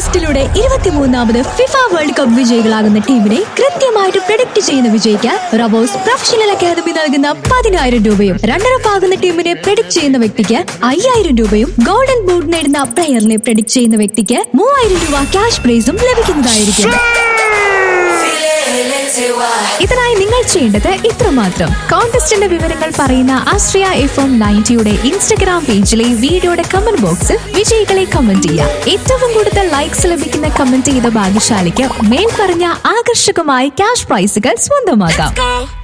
ടെസ്റ്റിലൂടെ 23ാമത് FIFA world cup വിജയികളാകുന്ന ടീമിനെ കൃത്യമായിട്ട് predict ചെയ്യുന്ന വിജയിക്കാൻ റബോസ് പ്രൊഫഷണൽ അക്കാദമി നൽകുന്ന 10,000 രൂപയും റണ്ണറപ്പ് ആകുന്ന ടീമിനെ പ്രഡിക്റ്റ് ചെയ്യുന്ന വ്യക്തിക്ക് 5,000 രൂപയും ഗോൾഡൻ ബൂട്ട് നേടുന്ന പ്ലെയറിനെ പ്രഡിക്റ്റ് ചെയ്യുന്ന വ്യക്തിക്ക് 3,000 രൂപ ക്യാഷ് പ്രൈസും ലഭിക്കുന്നതായിരിക്കും. ഇതിനായി നിങ്ങൾ ചെയ്യേണ്ടത് ഇത്രമാത്രം. കോൺടെസ്റ്റിന്റെ വിവരങ്ങൾ പറയുന്ന ആശ്രയ FM 90യുടെ ഇൻസ്റ്റഗ്രാം പേജിലെ വീഡിയോയുടെ കമന്റ് ബോക്സിൽ വിജയികളെ കമന്റ് ചെയ്യാം. ഏറ്റവും കൂടുതൽ ലൈക്സ് ലഭിക്കുന്ന കമന്റ് ചെയ്ത ഭാഗ്യശാലിക്ക് മേൽ പറഞ്ഞ ആകർഷകമായ ക്യാഷ് പ്രൈസുകൾ സ്വന്തമാക്കാം.